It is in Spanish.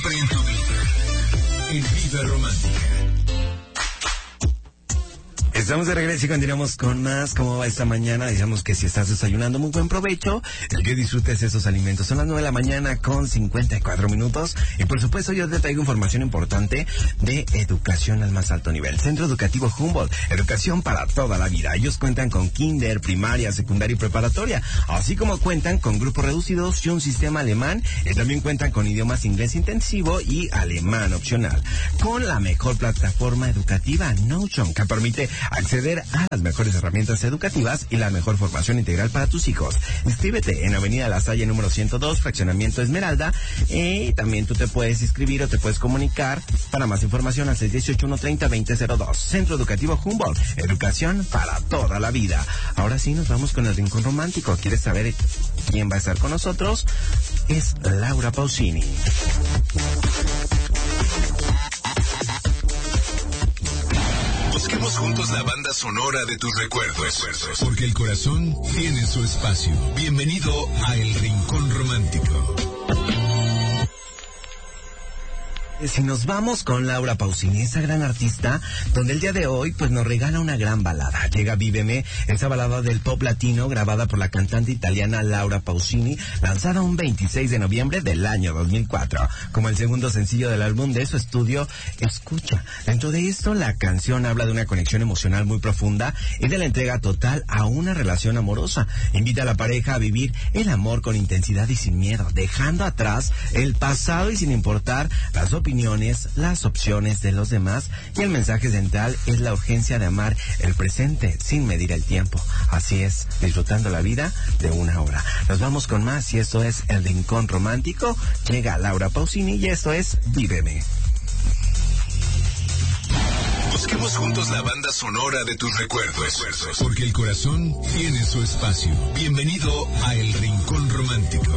En tu vida, en Vida Romántica. Estamos de regreso y continuamos con más. ¿Cómo va esta mañana? Decíamos que si estás desayunando, muy buen provecho. El que disfrutes esos alimentos. Son las 9 de la mañana con 54 minutos. Y por supuesto yo te traigo información importante de educación al más alto nivel. Centro Educativo Humboldt. Educación para toda la vida. Ellos cuentan con kinder, primaria, secundaria y preparatoria. Así como cuentan con grupos reducidos y un sistema alemán. Y también cuentan con idiomas inglés intensivo y alemán opcional. Con la mejor plataforma educativa Notion, que permite acceder a las mejores herramientas educativas y la mejor formación integral para tus hijos. Inscríbete en Avenida La Salle número 102, Fraccionamiento Esmeralda, y también tú te puedes inscribir o te puedes comunicar para más información al 618-130-2002. Centro Educativo Humboldt, educación para toda la vida. Ahora sí nos vamos con el Rincón Romántico. ¿Quieres saber quién va a estar con nosotros? Es Laura Pausini. Busquemos juntos la banda sonora de tus recuerdos, porque el corazón tiene su espacio. Bienvenido a El Rincón Romántico. Si nos vamos con Laura Pausini, esa gran artista, donde el día de hoy pues nos regala una gran balada. Llega Víveme, esa balada del pop latino grabada por la cantante italiana Laura Pausini, lanzada un 26 de noviembre del año 2004, como el segundo sencillo del álbum de su estudio Escucha. Dentro de esto, la canción habla de una conexión emocional muy profunda y de la entrega total a una relación amorosa. Invita a la pareja a vivir el amor con intensidad y sin miedo, dejando atrás el pasado y sin importar las opiniones, las opciones de los demás, y el mensaje central es la urgencia de amar el presente sin medir el tiempo. Así es, disfrutando la vida de una hora. Nos vamos con más y esto es El Rincón Romántico. Llega Laura Pausini y esto es Víveme. Busquemos juntos la banda sonora de tus recuerdos, porque el corazón tiene su espacio. Bienvenido a El Rincón Romántico.